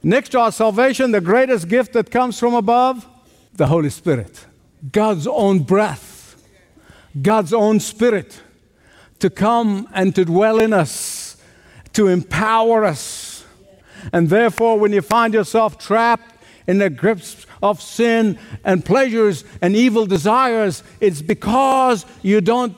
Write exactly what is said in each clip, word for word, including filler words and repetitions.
Next to our salvation, the greatest gift that comes from above, the Holy Spirit. God's own breath, God's own Spirit to come and to dwell in us, to empower us. And therefore, when you find yourself trapped in the grips of sin and pleasures and evil desires, it's because you don't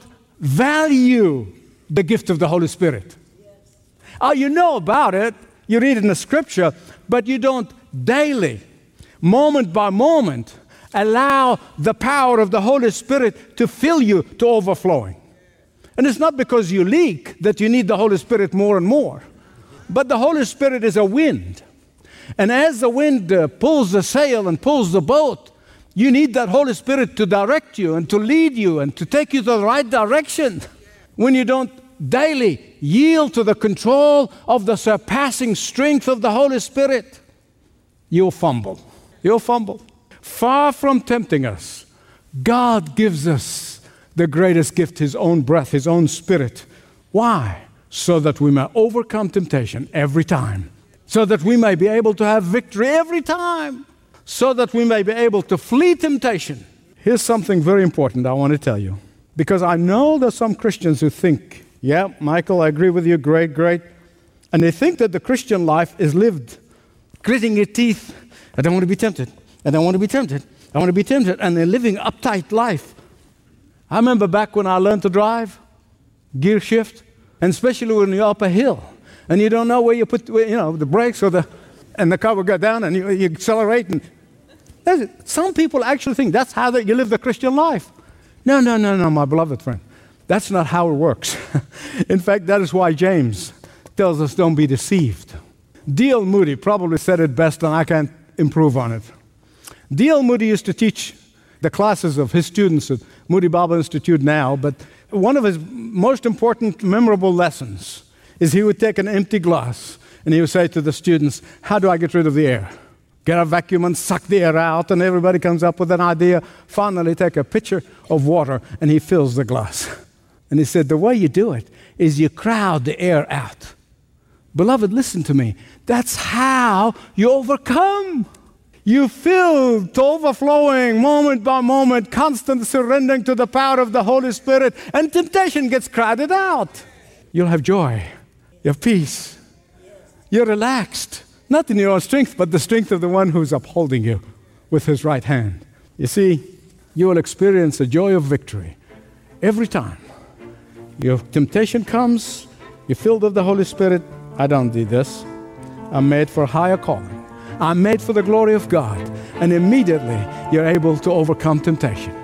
value the gift of the Holy Spirit. Oh, you know about it, you read it in the Scripture, but you don't daily, moment by moment, allow the power of the Holy Spirit to fill you to overflowing. And it's not because you leak that you need the Holy Spirit more and more, but the Holy Spirit is a wind. And as the wind uh, pulls the sail and pulls the boat, you need that Holy Spirit to direct you and to lead you and to take you to the right direction. When you don't daily yield to the control of the surpassing strength of the Holy Spirit, you'll fumble. You'll fumble. Far from tempting us, God gives us the greatest gift, His own breath, His own Spirit. Why? So that we may overcome temptation every time. So that we may be able to have victory every time. So that we may be able to flee temptation. Here's something very important I want to tell you. Because I know there's some Christians who think, yeah, Michael, I agree with you, great, great. And they think that the Christian life is lived gritting your teeth. I don't want to be tempted. I don't want to be tempted. I want to be tempted. And they're living uptight life. I remember back when I learned to drive, gear shift, and especially when you're up a hill, and you don't know where you put, you know, the brakes or the, and the car will go down, and you, you accelerate. And some people actually think that's how that you live the Christian life. No, no, no, no, my beloved friend. That's not how it works. In fact, that is why James tells us don't be deceived. D L Moody probably said it best, and I can't improve on it. D L Moody used to teach the classes of his students at Moody Bible Institute now, but one of his most important, memorable lessons is he would take an empty glass and he would say to the students, how do I get rid of the air? Get a vacuum and suck the air out, and everybody comes up with an idea. Finally, take a pitcher of water, and he fills the glass. And he said, the way you do it is you crowd the air out. Beloved, listen to me. That's how you overcome. You fill to overflowing, moment by moment, constant surrendering to the power of the Holy Spirit, and temptation gets crowded out. You'll have joy. You have peace. You're relaxed. Not in your own strength, but the strength of the one who's upholding you with His right hand. You see, you will experience the joy of victory every time. Your temptation comes, you're filled with the Holy Spirit. I don't need this. I'm made for a higher calling. I'm made for the glory of God. And immediately, you're able to overcome temptation.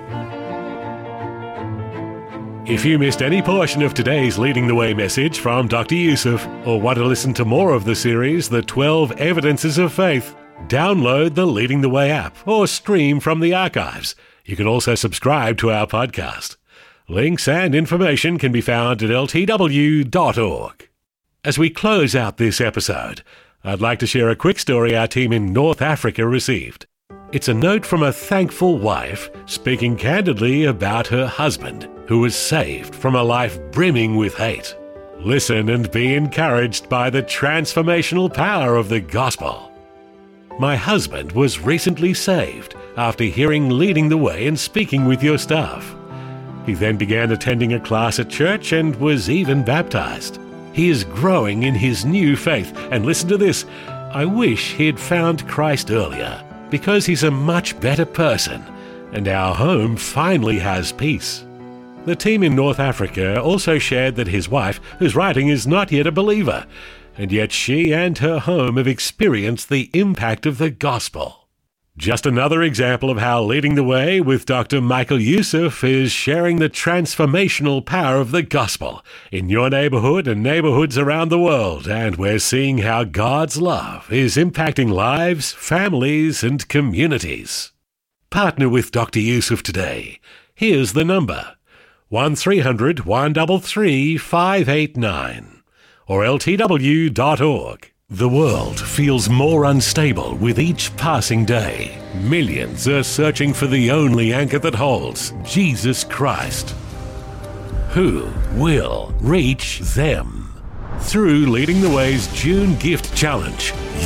If you missed any portion of today's Leading the Way message from Doctor Youssef, or want to listen to more of the series, The twelve Evidences of Faith, download the Leading the Way app or stream from the archives. You can also subscribe to our podcast. Links and information can be found at L T W dot org. As we close out this episode, I'd like to share a quick story our team in North Africa received. It's a note from a thankful wife speaking candidly about her husband, who was saved from a life brimming with hate. Listen and be encouraged by the transformational power of the gospel. My husband was recently saved after hearing Leading the Way and speaking with your staff. He then began attending a class at church and was even baptized. He is growing in his new faith, and listen to this, I wish he had found Christ earlier, because he's a much better person, and our home finally has peace. The team in North Africa also shared that his wife, whose writing is not yet a believer, and yet she and her home have experienced the impact of the gospel. Just another example of how Leading the Way with Doctor Michael Youssef is sharing the transformational power of the gospel in your neighborhood and neighborhoods around the world, and we're seeing how God's love is impacting lives, families, and communities. Partner with Doctor Youssef today. Here's the number, one three hundred, one three three, five eight nine, or L T W dot org. The world feels more unstable with each passing day. Millions are searching for the only anchor that holds, Jesus Christ. Who will reach them? Through Leading the Way's June Gift Challenge,